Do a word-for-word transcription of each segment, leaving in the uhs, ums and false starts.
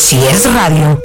Si es radio,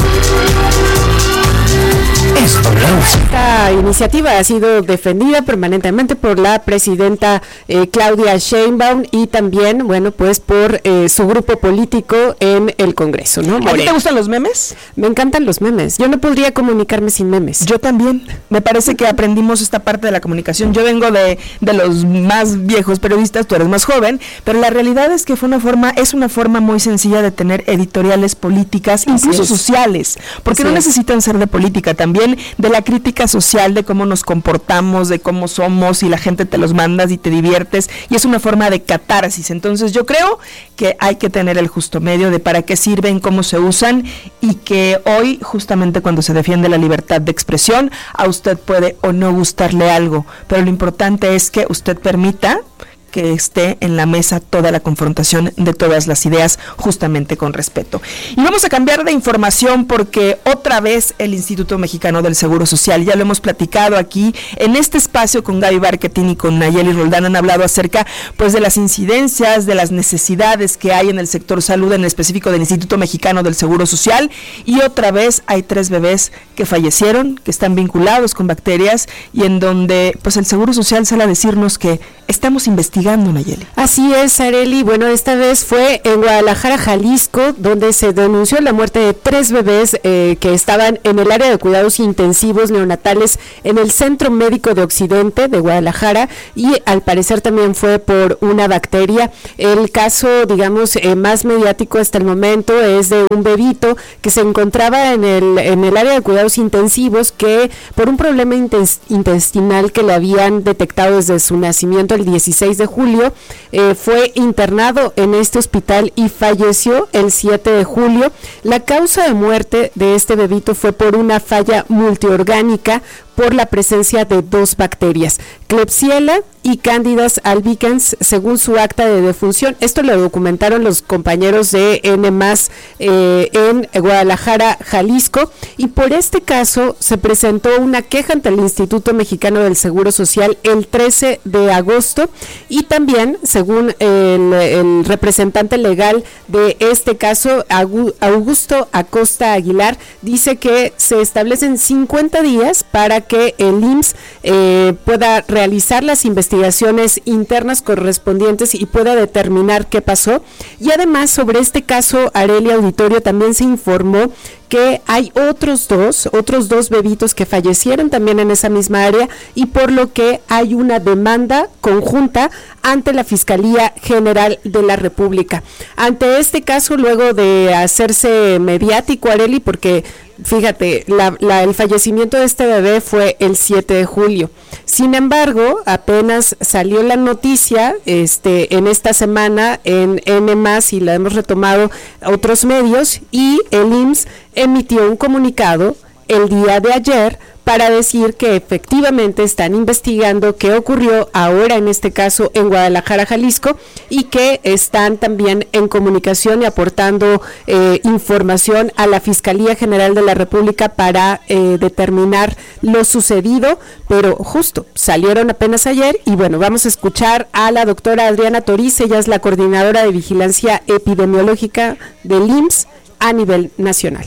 es W. Esta iniciativa ha sido defendida permanentemente por la presidenta eh, Claudia Sheinbaum y también, bueno, pues por eh, su grupo político en el Congreso, ¿no? ¿A ti te gustan los memes? Me encantan los memes. Yo no podría comunicarme sin memes. Yo también. Me parece que aprendimos esta parte de la comunicación. Yo vengo de, de los más viejos periodistas, tú eres más joven, pero la realidad es que fue una forma, es una forma muy sencilla de tener editoriales políticas, incluso sociales, porque Así no es. necesitan ser de política, también de la crítica social, de cómo nos comportamos, de cómo somos, y la gente te los mandas y te diviertes, y es una forma de catarsis. Entonces yo creo que hay que tener el justo medio de para qué sirven, cómo se usan, y que hoy, justamente cuando se defiende la libertad de expresión, a usted puede o no gustarle algo, pero lo importante es que usted permita que esté en la mesa toda la confrontación de todas las ideas, justamente con respeto. Y vamos a cambiar de información porque otra vez el Instituto Mexicano del Seguro Social, ya lo hemos platicado aquí en este espacio con Gaby Barquetín y con Nayeli Roldán, han hablado acerca pues de las incidencias, de las necesidades que hay en el sector salud, en específico del Instituto Mexicano del Seguro Social, y otra vez hay tres bebés que fallecieron, que están vinculados con bacterias, y en donde pues el Seguro Social sale a decirnos que estamos investigando. Nayeli. Así es, Areli. Bueno, esta vez fue en Guadalajara, Jalisco, donde se denunció la muerte de tres bebés eh, que estaban en el área de cuidados intensivos neonatales en el Centro Médico de Occidente de Guadalajara, y al parecer también fue por una bacteria. El caso, digamos, eh, más mediático hasta el momento es de un bebito que se encontraba en el, en el área de cuidados intensivos, que por un problema intestinal que le habían detectado desde su nacimiento el dieciséis de julio, eh, fue internado en este hospital y falleció el siete de julio. La causa de muerte de este bebito fue por una falla multiorgánica por la presencia de dos bacterias, Klebsiella y Candidus albicans, según su acta de defunción. Esto lo documentaron los compañeros de N más eh, en Guadalajara, Jalisco, y por este caso se presentó una queja ante el Instituto Mexicano del Seguro Social el trece de agosto, y también, según el, el representante legal de este caso, Augusto Acosta Aguilar, dice que se establecen cincuenta días para que el I M S S eh, pueda realizar las investigaciones internas correspondientes y pueda determinar qué pasó. Y además, sobre este caso, Areli Auditorio, también se informó que hay otros dos, otros dos bebitos que fallecieron también en esa misma área, y por lo que hay una demanda conjunta ante la Fiscalía General de la República. Ante este caso, luego de hacerse mediático, Areli, porque fíjate, la, la, el fallecimiento de este bebé fue el siete de julio. Sin embargo, apenas salió la noticia este, en esta semana en N más, y la hemos retomado a otros medios, y el I M S S emitió un comunicado el día de ayer para decir que efectivamente están investigando qué ocurrió ahora, en este caso en Guadalajara, Jalisco, y que están también en comunicación y aportando eh, información a la Fiscalía General de la República para eh, determinar lo sucedido, pero justo salieron apenas ayer. Y bueno, vamos a escuchar a la doctora Adriana Toriz, ella es la coordinadora de vigilancia epidemiológica del I M S S a nivel nacional.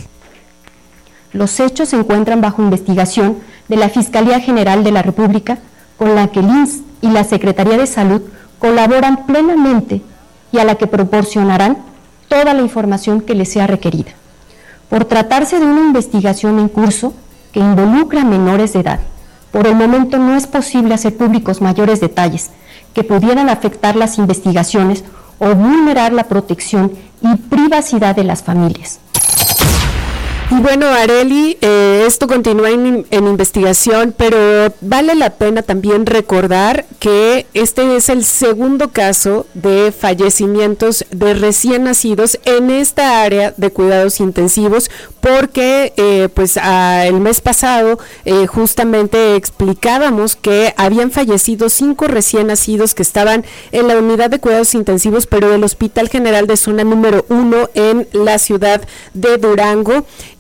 Los hechos se encuentran bajo investigación de la Fiscalía General de la República, con la que el I M S S y la Secretaría de Salud colaboran plenamente y a la que proporcionarán toda la información que les sea requerida. Por tratarse de una investigación en curso que involucra a menores de edad, por el momento no es posible hacer públicos mayores detalles que pudieran afectar las investigaciones o vulnerar la protección y privacidad de las familias. Y bueno, Areli, eh, esto continúa en, en investigación, pero vale la pena también recordar que este es el segundo caso de fallecimientos de recién nacidos en esta área de cuidados intensivos, porque eh, pues a, el mes pasado eh, justamente explicábamos que habían fallecido cinco recién nacidos que estaban en la unidad de cuidados intensivos, pero del Hospital General de Zona número uno en la ciudad de Durango.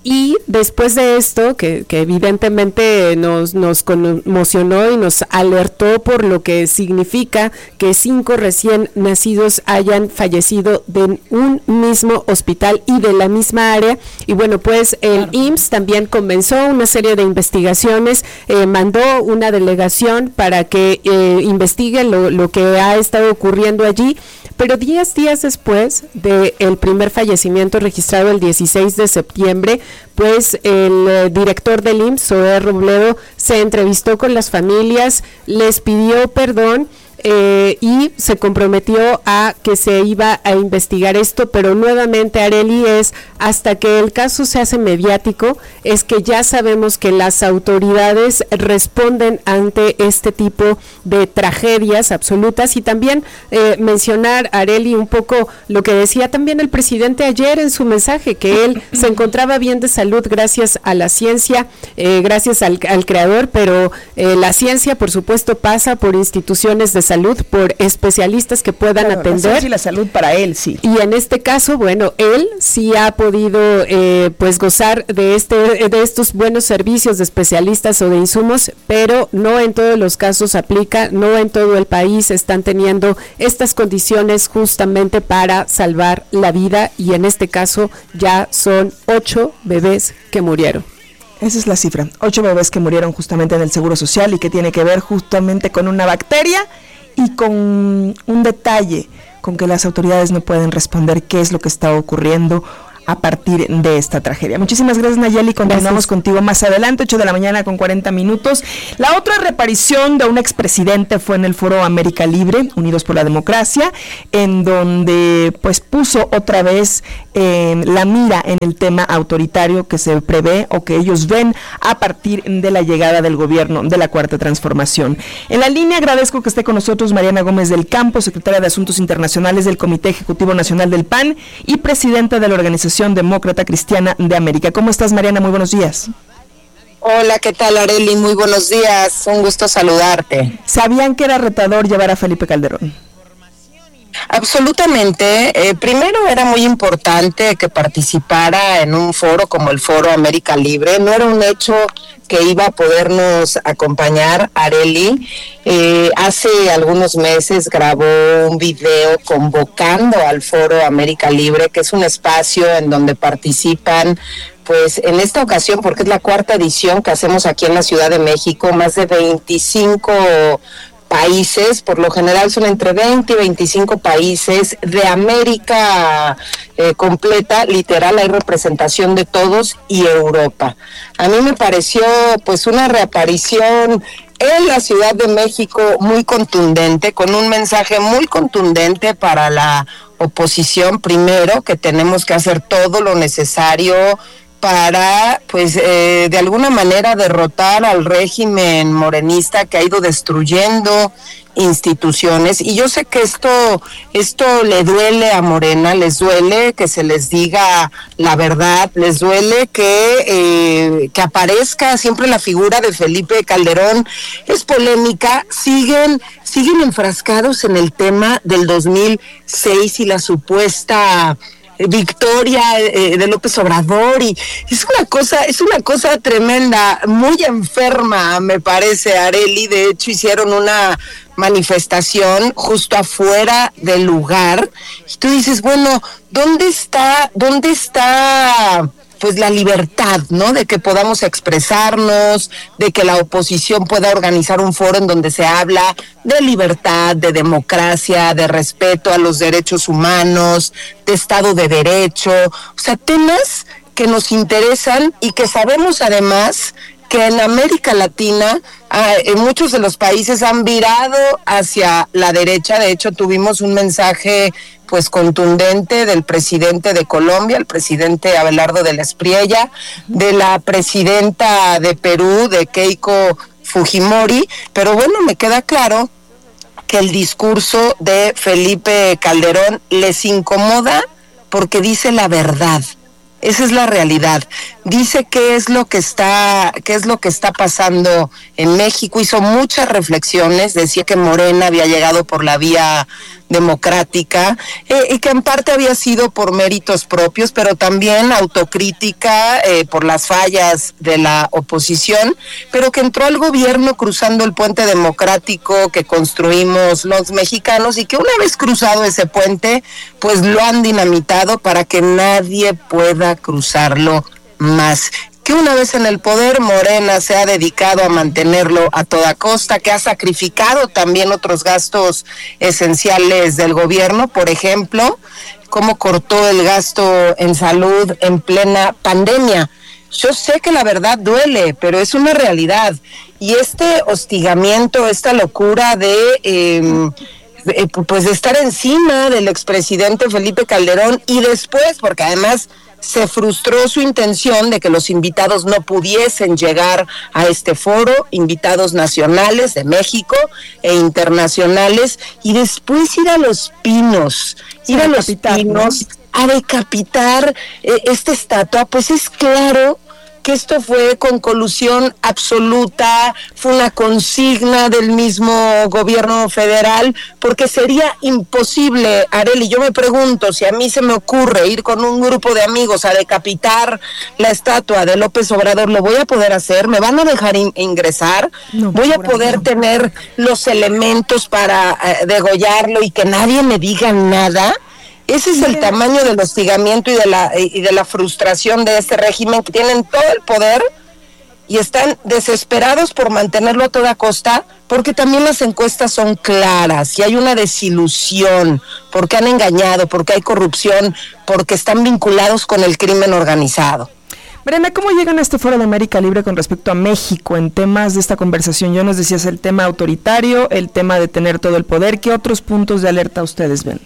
Y después de esto, que, que evidentemente nos, nos conmocionó y nos alertó por lo que significa que cinco recién nacidos hayan fallecido de un mismo hospital y de la misma área, y bueno, pues el I M S S también comenzó una serie de investigaciones, eh, mandó una delegación para que eh, investigue lo, lo que ha estado ocurriendo allí, pero diez días después del primer fallecimiento registrado el dieciséis de septiembre, pues el eh, director del I M S S, Zoé Robledo, se entrevistó con las familias, les pidió perdón eh, y se comprometió a que se iba a investigar esto, pero nuevamente, Arely, es hasta que el caso se hace mediático, es que ya sabemos que las autoridades responden ante este tipo de tragedias absolutas. Y también eh, mencionar, Arely, un poco lo que decía también el presidente ayer en su mensaje, que él se encontraba bien de salud gracias a la ciencia, eh, gracias al, al creador, pero eh, la ciencia, por supuesto, pasa por instituciones de salud, por especialistas que puedan claro, atender. La, y la salud para él, sí. Y en este caso, bueno, él sí ha podido eh, pues gozar de este de estos buenos servicios de especialistas o de insumos, pero no en todos los casos aplica, no en todo el país están teniendo estas condiciones justamente para salvar la vida, y en este caso ya son ocho bebés que murieron. Esa es la cifra, ocho bebés que murieron justamente en el Seguro Social, y que tiene que ver justamente con una bacteria y con un detalle, con que las autoridades no pueden responder qué es lo que está ocurriendo a partir de esta tragedia. Muchísimas gracias, Nayeli, continuamos gracias. contigo más adelante, ocho de la mañana con cuarenta minutos. La otra reaparición de un expresidente fue en el Foro América Libre, Unidos por la Democracia, en donde pues puso otra vez eh, la mira en el tema autoritario que se prevé o que ellos ven a partir de la llegada del gobierno de la Cuarta Transformación. En la línea agradezco que esté con nosotros Mariana Gómez del Campo, secretaria de Asuntos Internacionales del Comité Ejecutivo Nacional del P A N y presidenta de la Organización Demócrata Cristiana de América. ¿Cómo estás, Mariana? Muy buenos días. Hola, ¿qué tal, Arely? Muy buenos días, un gusto saludarte. ¿Sabían que era retador llevar a Felipe Calderón? Absolutamente. Eh, primero, era muy importante que participara en un foro como el Foro América Libre. No era un hecho que iba a podernos acompañar, Arely. Eh, hace algunos meses grabó un video convocando al Foro América Libre, que es un espacio en donde participan, pues en esta ocasión, porque es la cuarta edición que hacemos aquí en la Ciudad de México, más de veinticinco países, por lo general son entre veinte y veinticinco países de América eh, completa, literal, hay representación de todos, y Europa. A mí me pareció pues una reaparición en la Ciudad de México muy contundente, con un mensaje muy contundente para la oposición. Primero, que tenemos que hacer todo lo necesario para, pues, eh, de alguna manera derrotar al régimen morenista que ha ido destruyendo instituciones. Y yo sé que esto esto le duele a Morena, les duele que se les diga la verdad, les duele que eh, que aparezca siempre la figura de Felipe Calderón. Es polémica, siguen siguen enfrascados en el tema del dos mil seis y la supuesta victoria eh, de López Obrador, y es una cosa, es una cosa tremenda, muy enferma, me parece, Arely. De hecho, hicieron una manifestación justo afuera del lugar, y tú dices, bueno, ¿dónde está, dónde está pues la libertad, ¿no? De que podamos expresarnos, de que la oposición pueda organizar un foro en donde se habla de libertad, de democracia, de respeto a los derechos humanos, de Estado de Derecho, o sea, temas que nos interesan y que sabemos además que en América Latina, ah, en muchos de los países han virado hacia la derecha. De hecho, tuvimos un mensaje pues contundente del presidente de Colombia, el presidente Abelardo de la Espriella, de la presidenta de Perú, de Keiko Fujimori, pero bueno, me queda claro que el discurso de Felipe Calderón les incomoda porque dice la verdad. Esa es la realidad. Dice qué es lo que está, qué es lo que está pasando en México. Hizo muchas reflexiones. Decía que Morena había llegado por la vía democrática eh, y que en parte había sido por méritos propios, pero también autocrítica eh, por las fallas de la oposición, pero que entró al gobierno cruzando el puente democrático que construimos los mexicanos y que una vez cruzado ese puente, pues lo han dinamitado para que nadie pueda cruzarlo más. Que una vez en el poder, Morena se ha dedicado a mantenerlo a toda costa, que ha sacrificado también otros gastos esenciales del gobierno, por ejemplo, cómo cortó el gasto en salud en plena pandemia. Yo sé que la verdad duele, pero es una realidad. Y este hostigamiento, esta locura de... Eh, pues de estar encima del expresidente Felipe Calderón y después, porque además se frustró su intención de que los invitados no pudiesen llegar a este foro, invitados nacionales de México e internacionales, y después ir a Los Pinos, ir a Los Pinos a decapitar eh, esta estatua, pues es claro que esto fue con colusión absoluta, fue una consigna del mismo gobierno federal, porque sería imposible, Arely, yo me pregunto, si a mí se me ocurre ir con un grupo de amigos a decapitar la estatua de López Obrador, ¿lo voy a poder hacer? ¿Me van a dejar in- ingresar? No, ¿Voy a poder no. tener los elementos para eh, degollarlo y que nadie me diga nada? Ese es el tamaño del hostigamiento y de la y de la frustración de este régimen, que tienen todo el poder y están desesperados por mantenerlo a toda costa, porque también las encuestas son claras y hay una desilusión, porque han engañado, porque hay corrupción, porque están vinculados con el crimen organizado. Brenda, ¿cómo llegan a este foro de América Libre con respecto a México en temas de esta conversación? Ya nos decías el tema autoritario, el tema de tener todo el poder. ¿Qué otros puntos de alerta ustedes ven?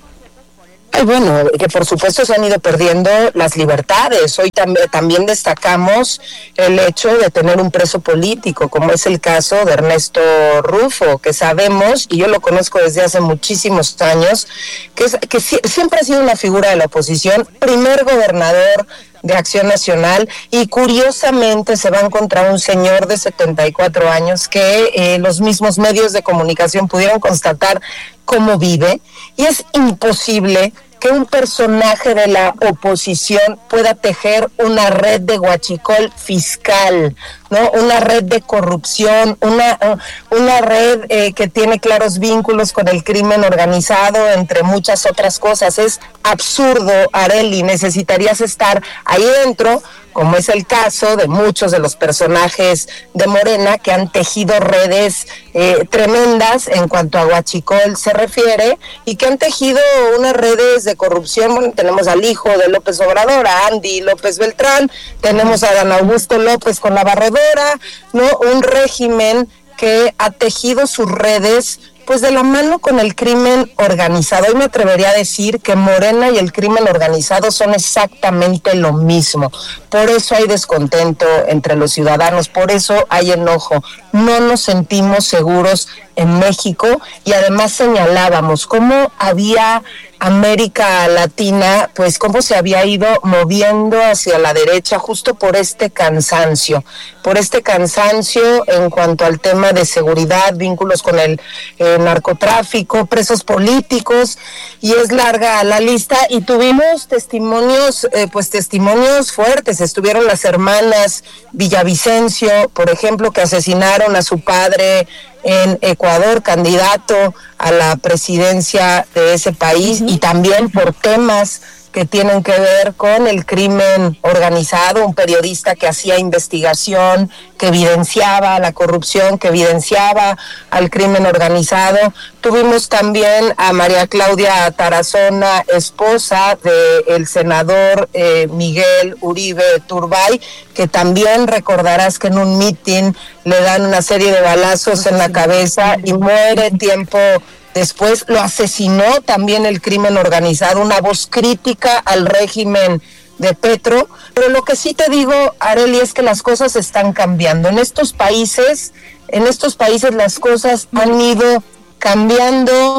Ay, bueno, que por supuesto se han ido perdiendo las libertades. Hoy tam- también destacamos el hecho de tener un preso político, como es el caso de Ernesto Rufo, que sabemos, y yo lo conozco desde hace muchísimos años, que, es, que si- siempre ha sido una figura de la oposición, primer gobernador de Acción Nacional, y curiosamente se van contra un señor de setenta y cuatro años que eh, los mismos medios de comunicación pudieron constatar cómo vive, y es imposible que un personaje de la oposición pueda tejer una red de huachicol fiscal, ¿no? Una red de corrupción, una, una red eh, que tiene claros vínculos con el crimen organizado, entre muchas otras cosas. Es absurdo, Arely, necesitarías estar ahí dentro, como es el caso de muchos de los personajes de Morena que han tejido redes eh, tremendas en cuanto a huachicol se refiere, y que han tejido unas redes de corrupción. Bueno, tenemos al hijo de López Obrador, a Andy López Beltrán, tenemos a Dan Augusto López con la barredora, ¿no? Un régimen que ha tejido sus redes pues de la mano con el crimen organizado. Hoy me atrevería a decir que Morena y el crimen organizado son exactamente lo mismo. Por eso hay descontento entre los ciudadanos, por eso hay enojo. No nos sentimos seguros en México, y además señalábamos cómo había América Latina, pues cómo se había ido moviendo hacia la derecha justo por este cansancio, por este cansancio en cuanto al tema de seguridad, vínculos con el eh, narcotráfico, presos políticos, y es larga la lista, y tuvimos testimonios, eh, pues testimonios fuertes. Estuvieron las hermanas Villavicencio, por ejemplo, que asesinaron a su padre en Ecuador, candidato a la presidencia de ese país, uh-huh. y también por temas que tienen que ver con el crimen organizado, un periodista que hacía investigación, que evidenciaba la corrupción, que evidenciaba al crimen organizado. Tuvimos también a María Claudia Tarazona, esposa del senador eh, Miguel Uribe Turbay, que también recordarás que en un mitin le dan una serie de balazos en la cabeza y muere tiempo después. Lo asesinó también el crimen organizado, una voz crítica al régimen de Petro. Pero lo que sí te digo, Arely, es que las cosas están cambiando. En estos países, en estos países las cosas han ido cambiando.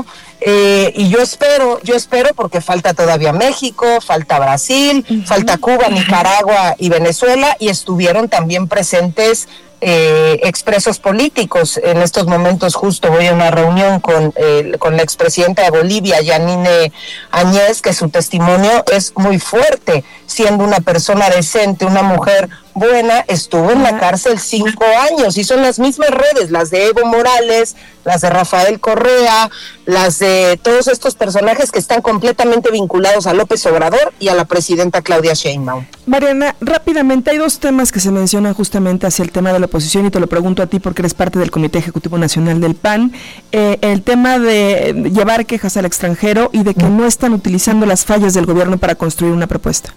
Eh, y yo espero, yo espero porque falta todavía México, falta Brasil, uh-huh. falta Cuba, Nicaragua y Venezuela, y estuvieron también presentes eh, expresos políticos. En estos momentos justo voy a una reunión con, eh, con la expresidenta de Bolivia, Yanine Áñez, que su testimonio es muy fuerte, siendo una persona decente, una mujer buena, estuvo en la cárcel cinco años, y son las mismas redes, las de Evo Morales, las de Rafael Correa, las de todos estos personajes que están completamente vinculados a López Obrador y a la presidenta Claudia Sheinbaum. Mariana, rápidamente, hay dos temas que se mencionan justamente hacia el tema de la oposición, y te lo pregunto a ti porque eres parte del Comité Ejecutivo Nacional del P A N, eh, el tema de llevar quejas al extranjero y de que no están utilizando las fallas del gobierno para construir una propuesta.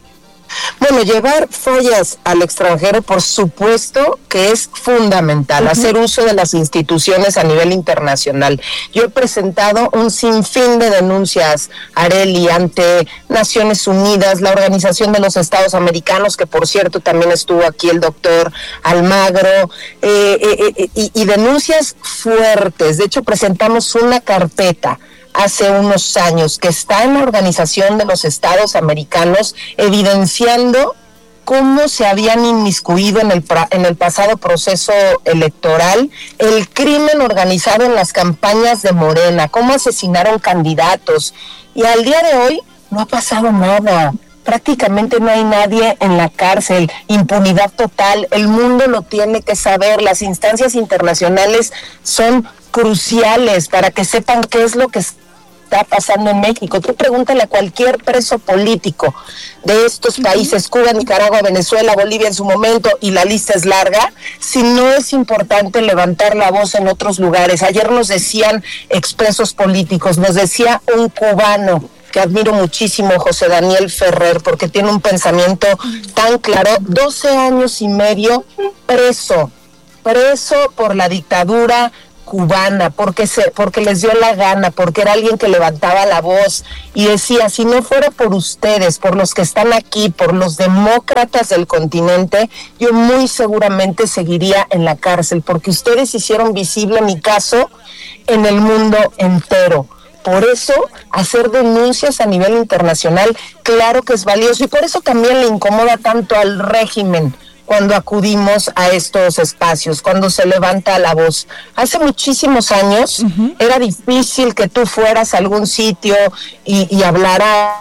Bueno, llevar fallas al extranjero, por supuesto que es fundamental, uh-huh. hacer uso de las instituciones a nivel internacional. Yo he presentado un sinfín de denuncias, Arely, ante Naciones Unidas, la Organización de los Estados Americanos, que por cierto también estuvo aquí el doctor Almagro, eh, eh, eh, y, y denuncias fuertes. De hecho, presentamos una carpeta hace unos años que está en la Organización de los Estados Americanos, evidenciando cómo se habían inmiscuido en el, pra, en el pasado proceso electoral el crimen organizado en las campañas de Morena, cómo asesinaron candidatos, y al día de hoy no ha pasado nada. Prácticamente no hay nadie en la cárcel, impunidad total. El mundo lo tiene que saber, las instancias internacionales son cruciales para que sepan qué es lo que está pasando en México. Tú pregúntale a cualquier preso político de estos países, Cuba, Nicaragua, Venezuela, Bolivia en su momento, y la lista es larga, si no es importante levantar la voz en otros lugares. Ayer nos decían expresos políticos, nos decía un cubano que admiro muchísimo, José Daniel Ferrer, porque tiene un pensamiento tan claro, doce años y medio preso, preso por la dictadura cubana, porque se, porque les dio la gana, porque era alguien que levantaba la voz y decía, si no fuera por ustedes, por los que están aquí, por los demócratas del continente, yo muy seguramente seguiría en la cárcel, porque ustedes hicieron visible mi caso en el mundo entero. Por eso, hacer denuncias a nivel internacional, claro que es valioso, y por eso también le incomoda tanto al régimen cuando acudimos a estos espacios, cuando se levanta la voz. Hace muchísimos años uh-huh. era difícil que tú fueras a algún sitio y, y hablaras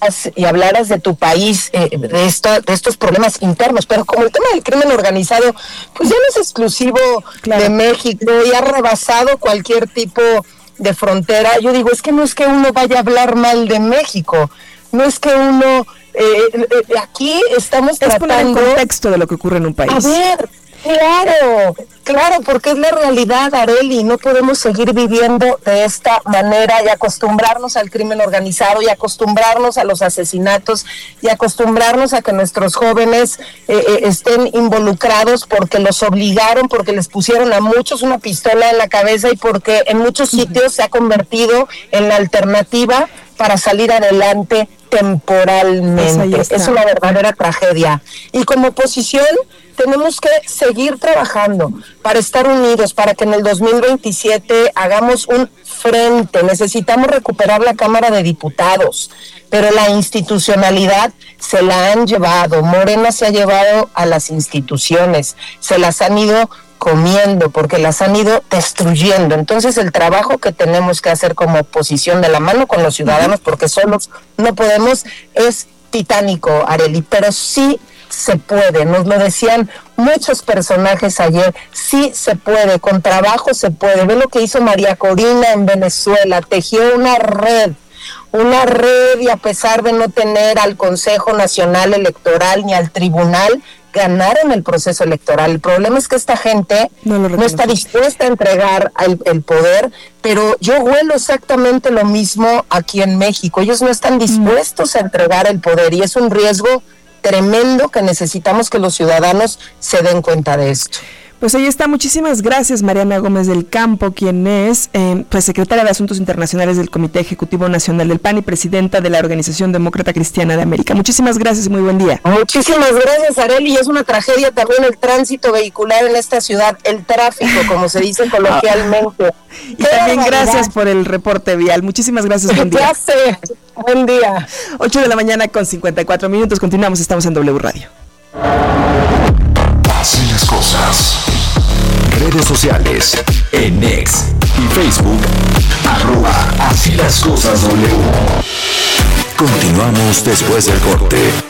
y hablaras de tu país, eh, de, esta, de estos problemas internos, pero como el tema del crimen organizado, pues ya no es exclusivo claro. de México y ha rebasado cualquier tipo de frontera. Yo digo, es que no es que uno vaya a hablar mal de México, no es que uno eh, eh, aquí estamos es tratando poner en contexto de lo que ocurre en un país. A ver, claro, claro, porque es la realidad, Arely, no podemos seguir viviendo de esta manera y acostumbrarnos al crimen organizado y acostumbrarnos a los asesinatos y acostumbrarnos a que nuestros jóvenes eh, eh, estén involucrados porque los obligaron, porque les pusieron a muchos una pistola en la cabeza y porque en muchos sitios se ha convertido en la alternativa para salir adelante temporalmente. Pues es una verdadera tragedia. Y como oposición tenemos que seguir trabajando para estar unidos, para que en el dos mil veintisiete hagamos un frente. Necesitamos recuperar la Cámara de Diputados, pero la institucionalidad se la han llevado. Morena se ha llevado a las instituciones, se las han ido comiendo porque las han ido destruyendo. Entonces el trabajo que tenemos que hacer como oposición de la mano con los ciudadanos, porque solos no podemos, es titánico, Arely, pero sí se puede, nos lo decían muchos personajes ayer, sí se puede, con trabajo se puede. Ve lo que hizo María Corina en Venezuela, tejió una red, una red, y a pesar de no tener al Consejo Nacional Electoral ni al Tribunal, ganaron el proceso electoral. El problema es que esta gente no, no está dispuesta a entregar el, el poder, pero yo huelo exactamente lo mismo aquí en México. Ellos no están dispuestos a entregar el poder y es un riesgo tremendo que necesitamos que los ciudadanos se den cuenta de esto. Pues ahí está, muchísimas gracias Mariana Gómez del Campo, quien es eh, pues secretaria de Asuntos Internacionales del Comité Ejecutivo Nacional del P A N y presidenta de la Organización Demócrata Cristiana de América. Muchísimas gracias y muy buen día. Muchísimas gracias, Arely. Es una tragedia también el tránsito vehicular en esta ciudad, el tráfico, como se dice coloquialmente. Y también gracias por el reporte vial. Muchísimas gracias, buen día. Ya sé, buen día. ocho de la mañana con cincuenta y cuatro minutos, continuamos, estamos en W Radio. Así las cosas. Redes sociales, en X y Facebook, arroba Así las cosas W. Continuamos después del corte.